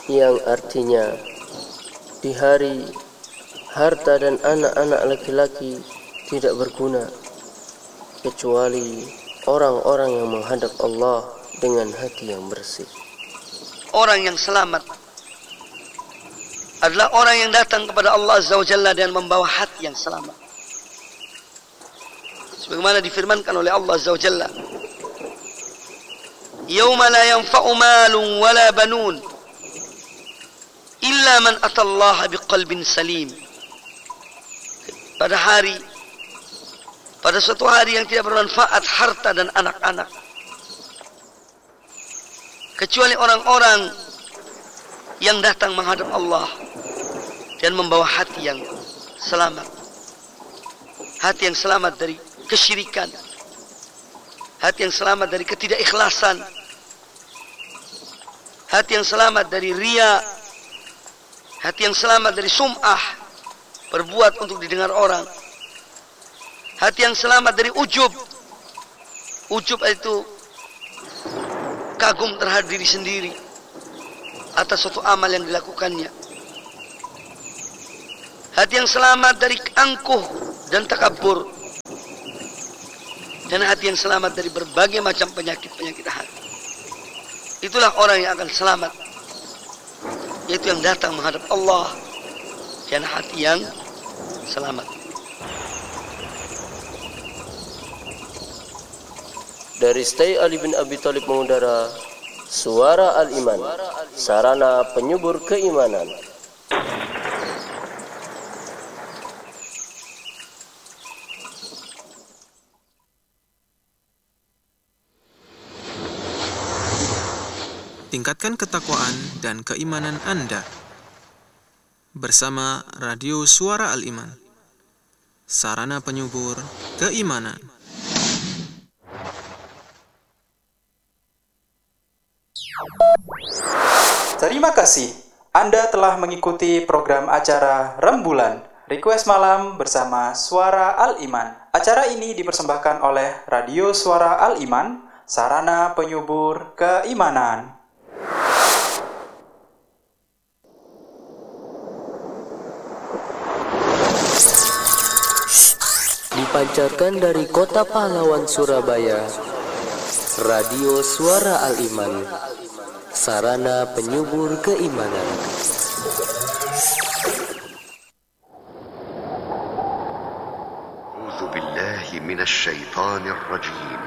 yang artinya di hari harta dan anak-anak laki-laki tidak berguna kecuali orang-orang yang menghadap Allah dengan hati yang bersih. Orang yang selamat adalah orang yang datang kepada Allah Azza wa Jalla dan membawa hati yang selamat. Sebagaimana difirmankan oleh Allah Azza wa Jalla, "Yauma la yanfa'u malun wala banun illa man atallaha biqalbin salim." Pada suatu hari yang tidak bermanfaat harta dan anak-anak kecuali orang-orang yang datang menghadap Allah dan membawa hati yang selamat. Hati yang selamat dari kesyirikan, hati yang selamat dari ketidakikhlasan, hati yang selamat dari riya, hati yang selamat dari sum'ah, berbuat untuk didengar orang, hati yang selamat dari ujub. Ujub itu kagum terhadap diri sendiri atas suatu amal yang dilakukannya. Hati yang selamat dari angkuh dan takabur, dan hati yang selamat dari berbagai macam penyakit-penyakit hati. Itulah orang yang akan selamat, yaitu yang datang menghadap Allah dan hati yang selamat. Dari Stay Ali bin Abi Thalib mengudara Suara Al-Iman, sarana penyubur keimanan. Tingkatkan ketakwaan dan keimanan Anda bersama Radio Suara Al-Iman, sarana penyubur keimanan. Terima kasih Anda telah mengikuti program acara Rembulan Request Malam bersama Suara Al-Iman. Acara ini dipersembahkan oleh Radio Suara Al-Iman, sarana penyubur keimanan. Dipancarkan dari Kota Pahlawan, Surabaya, Radio Suara Al-Iman, sarana penyubur keimanan. A'udzu billahi minasy syaithanir rajim.